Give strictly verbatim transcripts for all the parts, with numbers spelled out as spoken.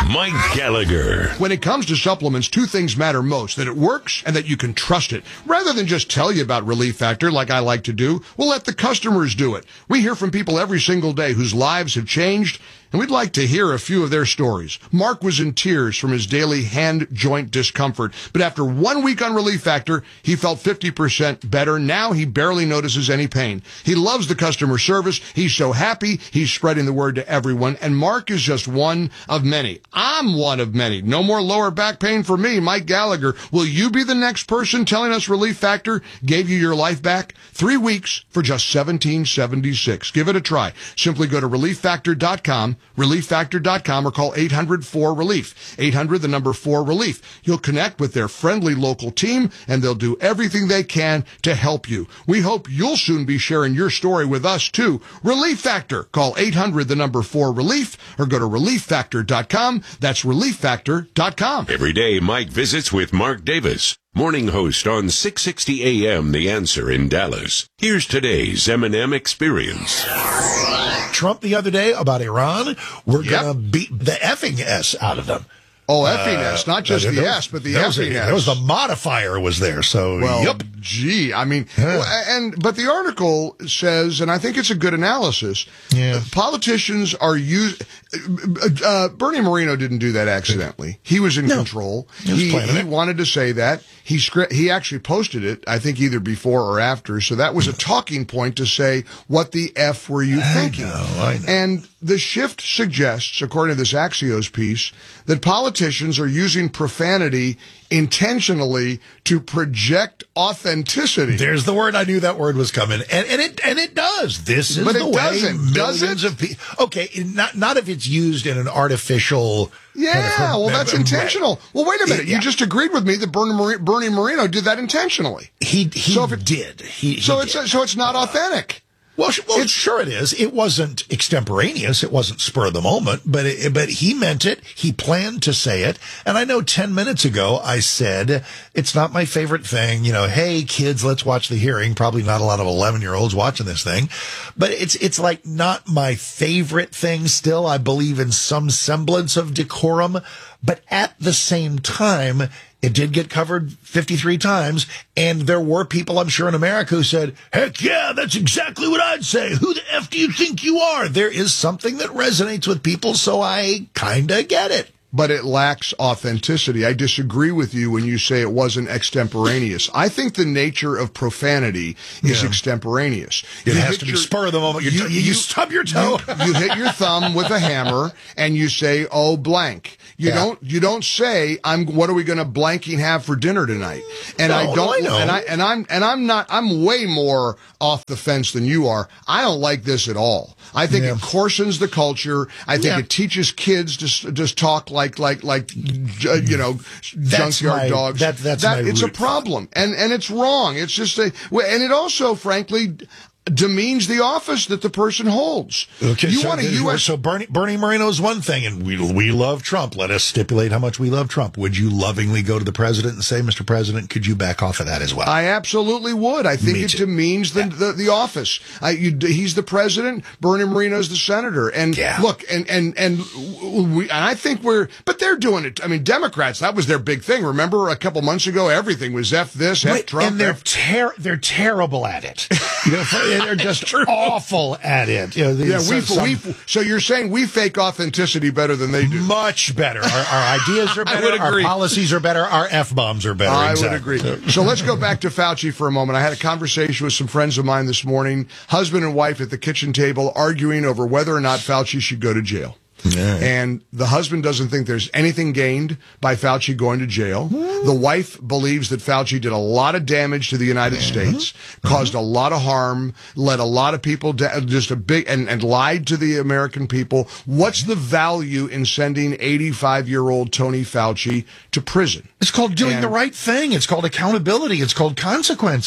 Mike Gallagher. When it comes to supplements, two things matter most: that it works and that you can trust it. Rather than just tell you about Relief Factor like I like to do, we'll let the customers do it. We hear from people every single day whose lives have changed, and we'd like to hear a few of their stories. Mark was in tears from his daily hand joint discomfort, but after one week on Relief Factor, he felt fifty percent better. Now he barely notices any pain. He loves the customer service. He's so happy. He's spreading the word to everyone, and Mark is just one of many. I'm one of many. No more lower back pain for me, Mike Gallagher. Will you be the next person telling us Relief Factor gave you your life back? Three weeks for just seventeen seventy-six. Give it a try. Simply go to relief factor dot com, relief factor dot com, or call eight hundred four relief. eight hundred, the number four relief. You'll connect with their friendly local team, and they'll do everything they can to help you. We hope you'll soon be sharing your story with us, too. Relief Factor. Call eight hundred, the number four relief, or go to relief factor dot com. That's relief factor dot com. Every day, Mike visits with Mark Davis, morning host on six sixty A M The Answer in Dallas. Here's today's M and M Experience. Trump the other day about Iran. We're Yep. going to beat the effing S out of them. Oh, effing S, not just Uh, the there was- S, but the there was a- effing S. There was the modifier was there, so Well, yep. gee, I mean, Yeah. and but the article says, and I think it's a good analysis. Yeah. Politicians are used. Uh, Bernie Moreno didn't do that accidentally. He was in No. control. He was He, planning he it. wanted to say that. He scri- he actually posted it, I think, either before or after. So that was a talking point to say, what the F were you thinking? know, I know. And the shift suggests, according to this Axios piece, that politicians are using profanity intentionally to project authenticity. There's the word. I knew that word was coming, and and it and it does. This is But the it way doesn't. Does millions it? of people. Okay, not not if it's used in an artificial. Yeah, kind of- well, that's intentional. Well, wait a minute. Yeah. You just agreed with me that Bernie, Mor- Bernie Moreno did that intentionally. He he So if it- did. He, he So did. it's so it's not authentic. Well, sh- well sure it is. It wasn't extemporaneous. It wasn't spur of the moment, but it, but he meant it. He planned to say it. And I know ten minutes ago I said, it's not my favorite thing. You know, hey, kids, let's watch the hearing. Probably not a lot of eleven year olds watching this thing, but it's, it's like not my favorite thing still. I believe in some semblance of decorum, but at the same time, it did get covered fifty-three times, and there were people, I'm sure, in America who said, heck yeah, that's exactly what I'd say. Who the F do you think you are? There is something that resonates with people, so I kind of get it. But it lacks authenticity. I disagree with you when you say it wasn't extemporaneous. I think the nature of profanity is Yeah. extemporaneous. It You has hit to be your- spur of the moment. You, you- you, you you- stub your toe. You, you hit your thumb with a hammer and you say, "Oh, blank." You Yeah. don't. You don't say, "I'm." What are we going to blanking have for dinner tonight? And No, I no, don't. I know. And I and I'm and I'm not. I'm way more off the fence than you are. I don't like this at all. I think Yeah. it coarsens the culture. I think Yeah. it teaches kids to s- just talk like like like uh, you know That's junkyard my- dogs. that- that's my it's a root problem, and and it's wrong. It's just a and it also, frankly, demeans the office that the person holds. Okay, you so, want a U S so Bernie, Bernie Moreno is one thing, and we we love Trump. Let us stipulate how much we love Trump. Would you lovingly go to the president and say, Mister President, could you back off of that as well? I absolutely would. I think Me it too. demeans the, the, the office. I, you, he's the president. Bernie Moreno's the senator. And Yeah. look, and, and, and we, and I think we're, but they're doing it. I mean, Democrats, that was their big thing. Remember a couple months ago, everything was F this, F Wait, Trump. and they're F- ter- they're terrible at it. You know, they're just awful at it. You know, yeah, these- we, some- we, so you're saying we fake authenticity better than they do. much better. Our, our ideas are I better. would Our agree. policies are better. Our F bombs are better. I exactly. would agree. So let's go back to Fauci for a moment. I had a conversation with some friends of mine this morning, husband and wife at the kitchen table, arguing over whether or not Fauci should go to jail. Yeah. And the husband doesn't think there's anything gained by Fauci going to jail. The wife believes that Fauci did a lot of damage to the United States, caused a lot of harm, led a lot of people down, just a big, and, and lied to the American people. What's the value in sending eighty-five-year-old Tony Fauci to prison? It's called doing And- the right thing. It's called accountability. It's called consequences.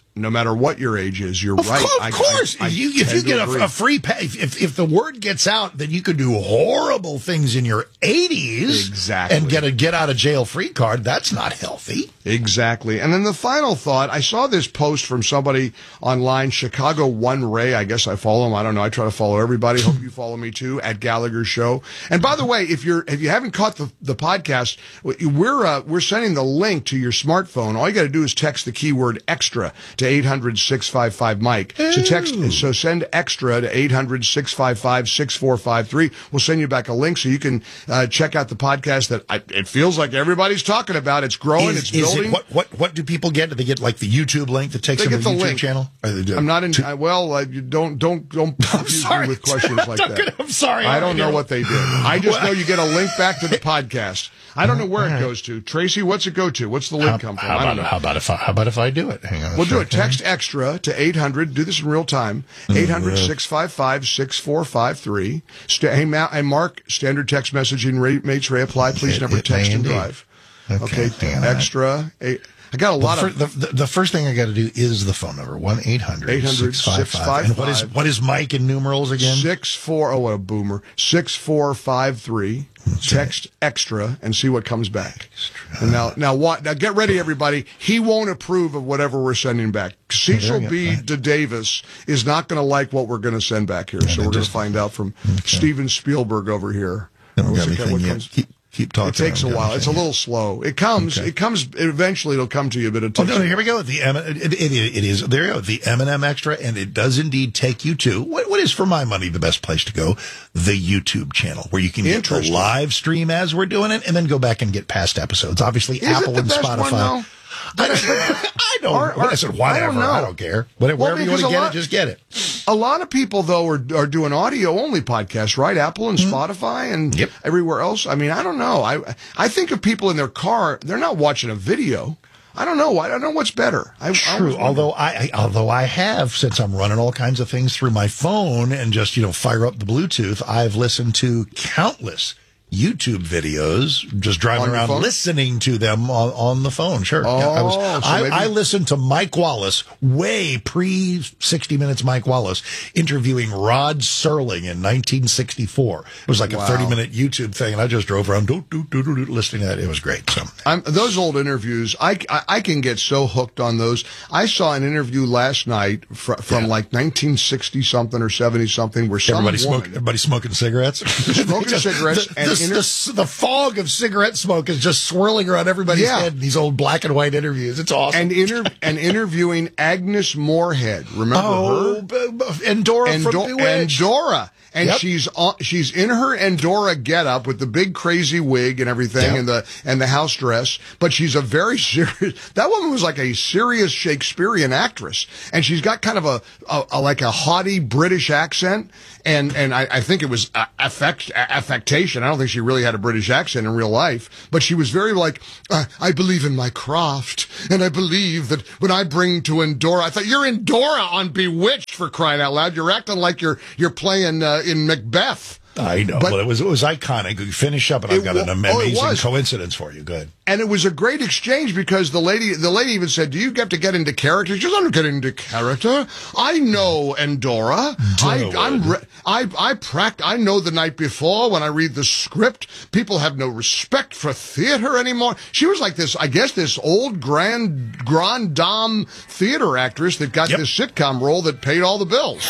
no matter what your age is, you're Of right. co- Of I- course, I- I you, if you tend to get agree. a, a free pay, if, if the word gets out that you could do horrible things in your eighties Exactly. and get a get out of jail free card, that's not healthy. Exactly. And then the final thought, I saw this post from somebody online, Chicago One Ray. I guess I follow him. I don't know. I try to follow everybody. Hope you follow me too, at Gallagher Show. And by the way, if you're, if you haven't caught the, the podcast, we're, uh, we're sending the link to your smartphone. All you got to do is text the keyword extra to eight hundred, six five five, Mike. So text, so send extra to eight hundred, six five five, six four five three. We'll send you back a link so you can, uh, check out the podcast that I, it feels like everybody's talking about. It's growing. Is, it's is building. it, what, what, what do people get? Do they get like the YouTube link that takes They them to get the the YouTube link. channel? Or they do- I'm not in. to- I, well, uh, you don't don't don't confuse sorry. me with questions like I'm that. gonna- I'm sorry. I don't know I- what they did. I just know you get a link back to the podcast. I don't know where it All right. goes to. Tracy, what's it go to? What's the link How, come from? how I about, don't know. how about if I, how about if I do it? Hang on. a We'll do it. second. Text extra to eight hundred. Do this in real time. eight hundred, six five five, six four five three. St- hey, Ma- hey, Mark, standard text messaging rate, mates reapply. Please It- never it may text and indeed. drive. Okay, Okay, hang on. extra. Eight, I got a Well, lot the, of. fir- the, the, the first thing I got to do is the phone number one eight hundred, eight hundred, six five six five five. And what is five. what is Mike in numerals again? Six four. Oh, what a boomer! Six four five three. Text extra and see what comes back. And now, now what? Now get ready, everybody. He won't approve of whatever we're sending back. Cecil you go. B. De Davis is not going to like what we're going to send back here. So then we're going to just- find out from Steven Spielberg over here. Haven't What's got it- anything what yet. comes- Keep, keep talking. It takes a Haven't got while. It's a anything little slow. It comes. Okay. It comes. Eventually, it'll come to you, but it yet. Oh, takes. no, here we go. The M- it, it, it, it is there. You go. The M and M Extra, and it does indeed take you to what, what is, for my money, the best place to go: the YouTube channel, where you can get the Interesting. live stream as we're doing it, and then go back and get past episodes. Obviously, Is it Apple the and best Spotify. one, though? I don't, I don't Are- I are- said I whatever. don't know. I don't care. Whatever, Well, wherever you want because to a get lot- it, just get it. A lot of people, though, are, are doing audio-only podcasts, right? Apple and Spotify and Yep. everywhere else. I mean, I don't know. I I think of people in their car, they're not watching a video. I don't know. I don't know what's better. I, I True. always wonder. Although I, I, although I have, since I'm running all kinds of things through my phone and just, you know, fire up the Bluetooth, I've listened to countless YouTube videos, just driving On your around phone? listening to them on, on the phone. Sure. Oh, I, was, so I, maybe- I listened to Mike Wallace, way pre sixty Minutes Mike Wallace, interviewing Rod Serling in nineteen sixty-four. It was like Wow. a thirty minute YouTube thing, and I just drove around doo, doo, doo, doo, doo, listening to that. It was great. So. I'm, those old interviews, I, I, I can get so hooked on those. I saw an interview last night fr- from Yeah. like nineteen sixty something or seventy something where some Everybody woman, smoke, everybody smoking cigarettes. Smoking Just- cigarettes The, and the, inter- the, the fog of cigarette smoke is just swirling around everybody's Yeah. head in these old black and white interviews. It's awesome. and inter- and interviewing Agnes Moorehead. Remember oh, her? b- b- Endora from Endo- Bewitched. Endora. And Yep. she's on, she's in her Endora getup with the big crazy wig and everything Yep. and the and the house dress, but she's a very serious. That woman was like a serious Shakespearean actress, and she's got kind of a, a, a like a haughty British accent, and and I, I think it was uh, affect affectation. I don't think she really had a British accent in real life, but she was very like, uh, I believe in my craft, and I believe that when I bring to Endora, I thought you're Endora on Bewitched, for crying out loud. You're acting like you're you're playing uh, in Macbeth. I know. But- well, it was it was iconic. We finish up, and I've It got an wa- am- oh, it amazing was. coincidence for you. Good. And it was a great exchange because the lady, the lady even said, "Do you get to get into character?" She goes, "I don't get into character. I know Endora. I, I'm, re- I, I pract. I know the night before when I read the script. People have no respect for theater anymore." She was like this, I guess, this old grand, grand dame theater actress that got Yep. this sitcom role that paid all the bills.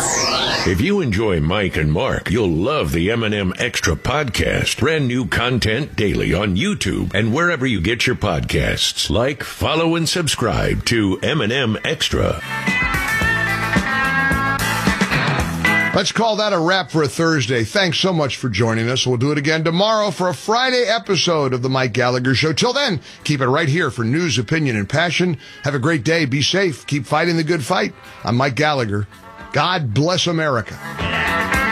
If you enjoy Mike and Mark, you'll love the M and M Extra podcast. Brand new content daily on YouTube and wherever you get your podcasts. Like, follow, and subscribe to M and M Extra. Let's call that a wrap for a Thursday. Thanks so much for joining us. We'll do it again tomorrow for a Friday episode of The Mike Gallagher Show. Till then, keep it right here for news, opinion, and passion. Have a great day. Be safe. Keep fighting the good fight. I'm Mike Gallagher. God bless America.